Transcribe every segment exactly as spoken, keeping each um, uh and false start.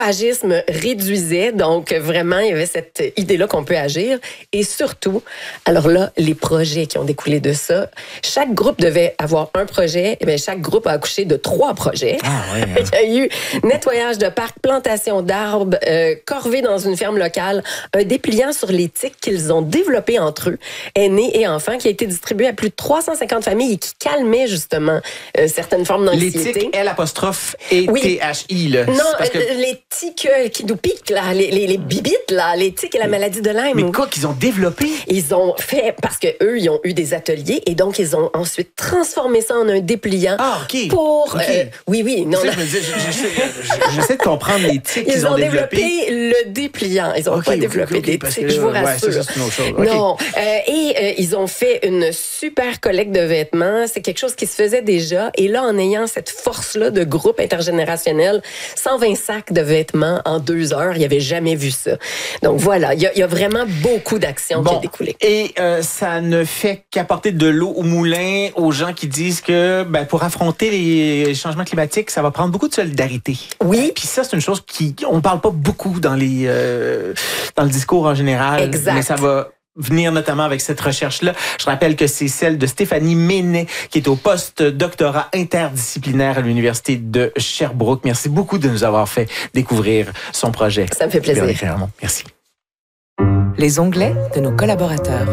Agisme réduisait, donc vraiment, il y avait cette idée-là qu'on peut agir. Et surtout, alors là, les projets qui ont découlé de ça, chaque groupe devait avoir un projet, et bien chaque groupe a accouché de trois projets. Ah, ouais, hein. Il y a eu nettoyage de parcs, plantation d'arbres, euh, corvée dans une ferme locale, un dépliant sur les tiques qu'ils ont développé entre eux, aînés et enfants, qui a été distribué à plus de trois cent cinquante familles et qui calmait justement euh, certaines formes d'anxiété. Les tiques, L apostrophe et oui. T H I, là. Non, parce que... les tiques euh, qui nous piquent, là, les, les, les bibites, là, les tiques et la maladie de Lyme. Mais quoi qu'ils ont développé? Ils ont fait, parce que eux, ils ont eu des ateliers et donc ils ont ensuite transformé ça en un dépliant. Ah, OK. Pour, okay. Euh, oui, oui, non. Ça, je me dis, j'essaie de comprendre les tiques qu'ils ils ont, ont développé. développé le dépliant. Ils n'ont okay, pas développé okay, des tiques, que, je vous rassure. Ouais, ça, c'est une autre chose. Okay. Non. Euh, et euh, ils ont fait une super collecte de vêtements. C'est quelque chose qui se faisait déjà. Et là, en ayant cette force-là de groupe intergénérationnel, cent vingt sacs de vêtements en deux heures, il n'y avait jamais vu ça. Donc voilà, il y, y a vraiment beaucoup d'actions bon, qui ont découlé. Et euh, ça ne fait qu'apporter de l'eau au moulin aux gens qui disent que ben, pour affronter les changements climatiques, ça va prendre beaucoup de solidarité. Oui. Puis ça, c'est une chose qui on parle pas beaucoup dans les euh, dans le discours en général. Exact. Mais ça va venir notamment avec cette recherche-là. Je rappelle que c'est celle de Stéphanie Ménet, qui est au post-doctorat interdisciplinaire à l'Université de Sherbrooke. Merci beaucoup de nous avoir fait découvrir son projet. Ça me fait plaisir. Merci. Les onglets de nos collaborateurs.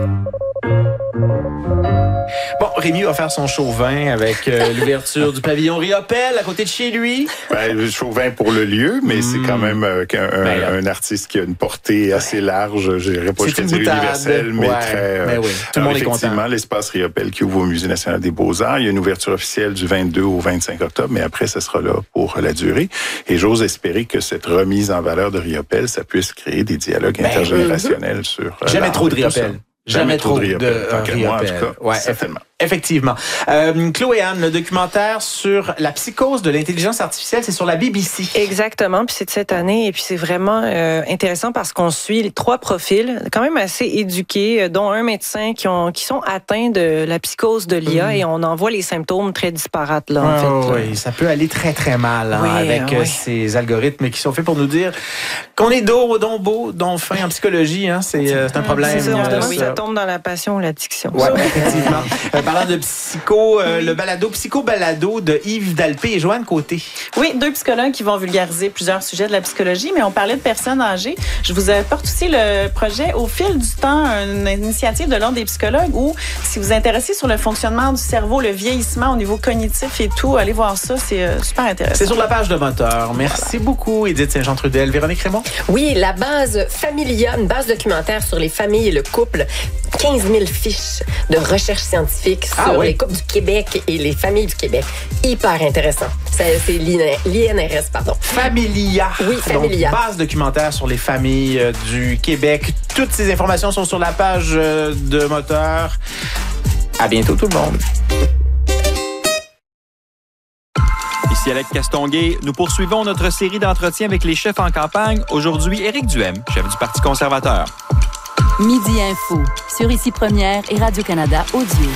Bon, Rémi va faire son chauvin avec euh, l'ouverture du pavillon Riopelle à côté de chez lui. Ben, chauvin pour le lieu, mais mmh. c'est quand même euh, un, ben, un, un artiste qui a une portée assez large. Je dirais pas jusqu'à dire universelle, mais ouais. très... Euh, ben oui. Tout le monde est content. Effectivement, l'espace Riopelle qui ouvre au Musée national des beaux-arts. Il y a une ouverture officielle du vingt-deux au vingt-cinq octobre, mais après, ce sera là pour la durée. Et j'ose espérer que cette remise en valeur de Riopelle, ça puisse créer des dialogues ben, intergénérationnels mmh. sur... Euh, Jamais trop de Riopelle. Jamais, Jamais trop de Riopelle. De, Tant qu'à moi, en tout cas, ouais, certainement. Effectivement. Euh, Chloé Anne, le documentaire sur la psychose de l'intelligence artificielle, c'est sur la B B C. Exactement, puis c'est de cette année, et puis c'est vraiment euh, intéressant parce qu'on suit les trois profils, quand même assez éduqués, dont un médecin qui, ont, qui sont atteints de la psychose de l'I A, mmh. et on en voit les symptômes très disparates, là, en oh, fait. Oui, ça peut aller très, très mal, hein, oui, avec oui. ces algorithmes qui sont faits pour nous dire qu'on est dos, don beau, don fin en psychologie, hein, c'est, euh, c'est un problème. C'est ça, on se demande euh, si ça tombe dans la passion ou l'addiction. Oui, effectivement. euh, parlant de psycho, euh, oui. le balado psycho-balado de Yves Dalpé et Joanne Côté. Oui, deux psychologues qui vont vulgariser plusieurs sujets de la psychologie, mais on parlait de personnes âgées. Je vous apporte aussi le projet Au fil du temps, une initiative de l'Ordre des psychologues où, si vous vous intéressez sur le fonctionnement du cerveau, le vieillissement au niveau cognitif et tout, allez voir ça, c'est euh, super intéressant. C'est sur la page de Moteur. Merci voilà. beaucoup, Édith Saint-Jean-Trudel. Véronique Raymond? Oui, la base Familia, une base documentaire sur les familles et le couple. quinze mille fiches de recherche scientifique sur ah, oui. les couples du Québec et les familles du Québec. Hyper intéressant. C'est, c'est l'I N R S, pardon. Familia. Oui, Familia. Donc, base documentaire sur les familles euh, du Québec. Toutes ces informations sont sur la page euh, de Moteur. À bientôt tout le monde. Ici Alex Castonguay. Nous poursuivons notre série d'entretiens avec les chefs en campagne. Aujourd'hui, Éric Duhem, chef du Parti conservateur. Midi Info, sur Ici Première et Radio-Canada Audio.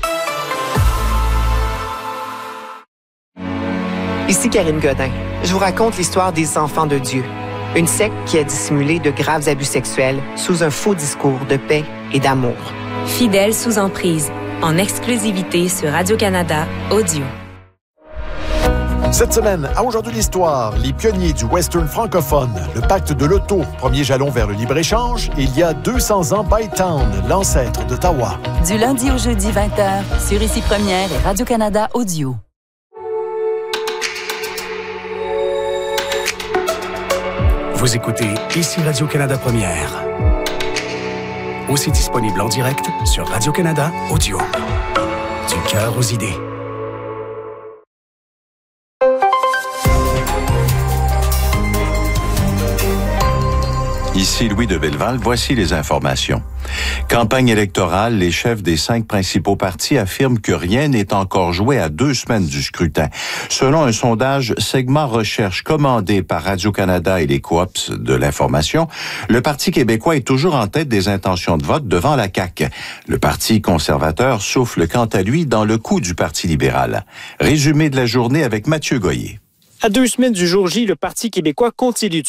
Ici Karine Godin. Je vous raconte l'histoire des enfants de Dieu. Une secte qui a dissimulé de graves abus sexuels sous un faux discours de paix et d'amour. Fidèles sous emprise, en exclusivité sur Radio-Canada Audio. Cette semaine, à Aujourd'hui l'Histoire, les pionniers du western francophone, le pacte de l'auto, premier jalon vers le libre-échange, et il y a deux cents ans, Bytown, l'ancêtre d'Ottawa. Du lundi au jeudi, vingt heures, sur Ici Première et Radio-Canada Audio. Vous écoutez Ici Radio-Canada Première. Aussi disponible en direct sur Radio-Canada Audio. Du cœur aux idées. Ici Louis de Belleval, voici les informations. Campagne électorale, les chefs des cinq principaux partis affirment que rien n'est encore joué à deux semaines du scrutin. Selon un sondage Segment Recherche commandé par Radio-Canada et les coops de l'information, le Parti québécois est toujours en tête des intentions de vote devant la C A Q. Le Parti conservateur souffle quant à lui dans le coup du Parti libéral. Résumé de la journée avec Mathieu Goyer. À deux semaines du jour J, le Parti québécois continue